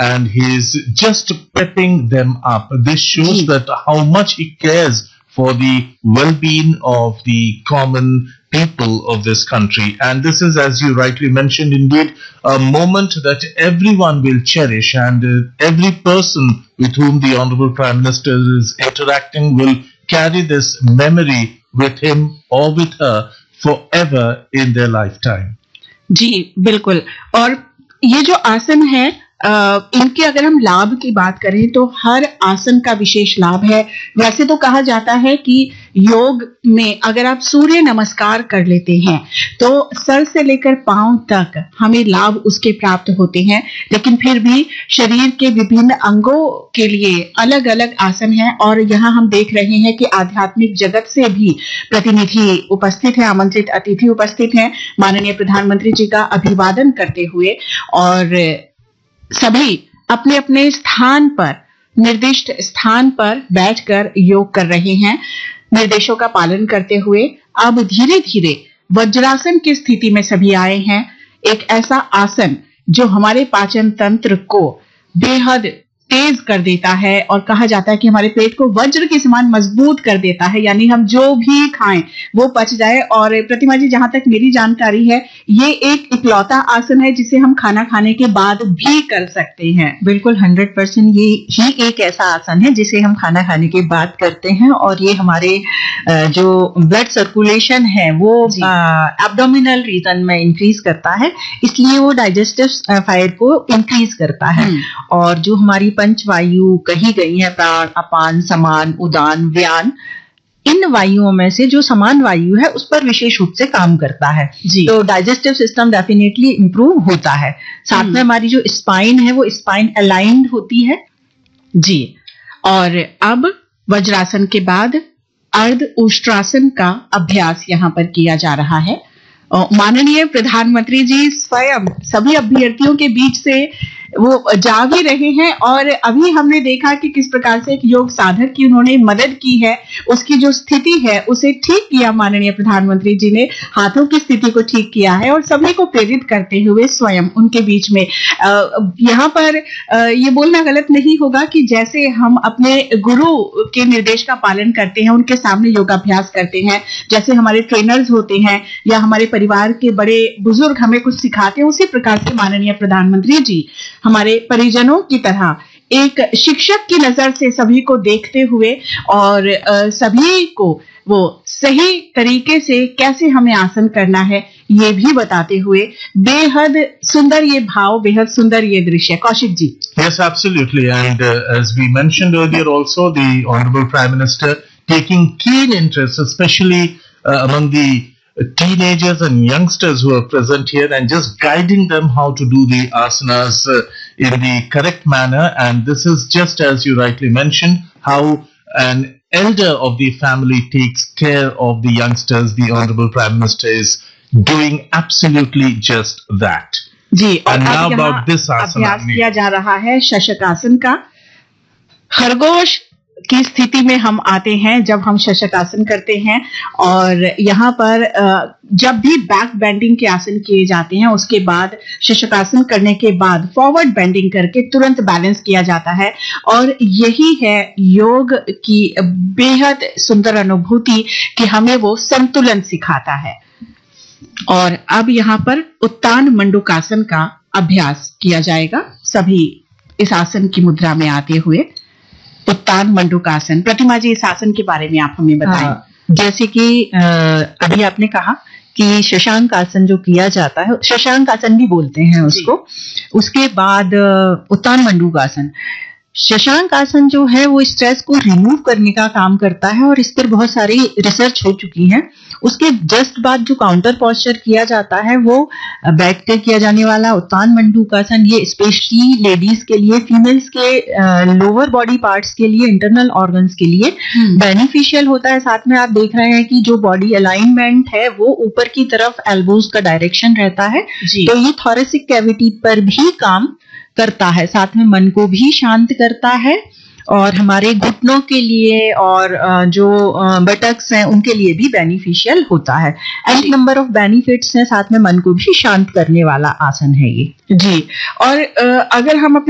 and he's just pepping them up. This shows that how much he cares for the well-being of the common people of this country. And this is, as you rightly mentioned, indeed a moment that everyone will cherish, and every person with whom the Honorable Prime Minister is interacting will carry this memory with him or with her forever in their lifetime. जी बिल्कुल। और ये जो आसन है इनके अगर हम लाभ की बात करें तो हर आसन का विशेष लाभ है। वैसे तो कहा जाता है कि योग में अगर आप सूर्य नमस्कार कर लेते हैं तो सर से लेकर पांव तक हमें लाभ उसके प्राप्त होते हैं, लेकिन फिर भी शरीर के विभिन्न अंगों के लिए अलग अलग आसन हैं। और यहाँ हम देख रहे हैं कि आध्यात्मिक जगत से भी प्रतिनिधि उपस्थित है, आमंत्रित अतिथि उपस्थित हैं माननीय प्रधानमंत्री जी का अभिवादन करते हुए, और सभी अपने अपने स्थान पर, निर्दिष्ट स्थान पर बैठकर योग कर रहे हैं निर्देशों का पालन करते हुए। अब धीरे धीरे वज्रासन की स्थिति में सभी आए हैं, एक ऐसा आसन जो हमारे पाचन तंत्र को बेहद तेज कर देता है और कहा जाता है कि हमारे पेट को वज्र के समान मजबूत कर देता है, यानी हम जो भी खाएं वो पच जाए। और प्रतिमा जी, जहां तक मेरी जानकारी है ये एक इकलौता आसन है जिसे हम खाना खाने के बाद भी कर सकते हैं। बिल्कुल 100% ये ही एक ऐसा आसन है जिसे हम खाना खाने के बाद करते हैं, और ये हमारे जो ब्लड सर्कुलेशन है वो एब्डोमिनल रीजन में इंक्रीज करता है, इसलिए वो डाइजेस्टिव फायर को इंक्रीज करता है। और जो हमारी पंच वायु कही गई है, प्राण, अपान, समान, उदान, व्यान, इन वायुओं में से जो समान वायु है उस पर विशेष रूप से काम करता है। तो डाइजेस्टिव सिस्टम डेफिनेटली इंप्रूव होता है। साथ में हमारी जो स्पाइन है वो स्पाइन अलाइंड होती है जी। और अब वज्रासन के बाद अर्ध उष्ट्रासन का अभ्यास यहाँ पर किया जा रहा है। माननीय प्रधानमंत्री जी स्वयं सभी अभ्यर्थियों के बीच से वो जा भी रहे हैं, और अभी हमने देखा कि किस प्रकार से एक योग साधक की उन्होंने मदद की है, उसकी जो स्थिति है उसे ठीक किया माननीय प्रधानमंत्री जी ने, हाथों की स्थिति को ठीक किया है और सभी को प्रेरित करते हुए स्वयं उनके बीच में। यहाँ पर ये बोलना गलत नहीं होगा कि जैसे हम अपने गुरु के निर्देश का पालन करते हैं, उनके सामने योगाभ्यास करते हैं, जैसे हमारे ट्रेनर्स होते हैं या हमारे परिवार के बड़े बुजुर्ग हमें कुछ सिखाते हैं, उसी प्रकार से माननीय प्रधानमंत्री जी हमारे परिजनों की तरह एक शिक्षक की नजर से सभी को देखते हुए और सभी को वो सही तरीके से कैसे हमें आसन करना है ये भी बताते हुए बेहद सुंदर ये भाव, बेहद सुंदर ये दृश्य। Kaushik ji. Yes, absolutely. And as we mentioned earlier also, the Honorable Prime Minister taking keen interest, especially among the teenagers and youngsters who are present here, and just guiding them how to do the asanas in the correct manner. And this is just as you rightly mentioned, how an elder of the family takes care of the youngsters. The Honorable Prime Minister is doing absolutely just that. Ji, and now about this asana अभ्यास किया जा रहा है शशकासन का। खरगोश की स्थिति में हम आते हैं जब हम शशकासन करते हैं, और यहाँ पर जब भी बैक बेंडिंग के आसन किए जाते हैं उसके बाद शशकासन करने के बाद फॉरवर्ड बेंडिंग करके तुरंत बैलेंस किया जाता है। और यही है योग की बेहद सुंदर अनुभूति कि हमें वो संतुलन सिखाता है। और अब यहाँ पर उत्तान मंडूकासन का अभ्यास किया जाएगा, सभी इस आसन की मुद्रा में आते हुए। उत्तान मंडूकासन, प्रतिमा जी इस आसन के बारे में आप हमें बताएं। जैसे कि अभी आपने कहा कि शशांक आसन जो किया जाता है, शशांक आसन भी बोलते हैं उसको, उसके बाद उत्तान मंडूकासन। शशांक आसन जो है वो स्ट्रेस को रिमूव करने का काम करता है और इस पर बहुत सारी रिसर्च हो चुकी है। उसके जस्ट बाद जो काउंटर पोस्चर किया जाता है वो बैठ कर किया जाने वाला उत्तान मंडूकासन, ये स्पेशली लेडीज के लिए, फीमेल्स के लोअर बॉडी पार्ट्स के लिए, इंटरनल ऑर्गन्स के लिए बेनिफिशियल होता है। साथ में आप देख रहे हैं कि जो बॉडी अलाइनमेंट है वो ऊपर की तरफ एल्बोज का डायरेक्शन रहता है, तो ये थोरेसिक कैविटी पर भी काम करता है, साथ में मन को भी शांत करता है और हमारे घुटनों के लिए और जो बटक्स हैं उनके लिए भी बेनिफिशियल होता है। एंड नंबर ऑफ बेनिफिट्स हैं, साथ में मन को भी शांत करने वाला आसन है ये। जी, और अगर हम अपने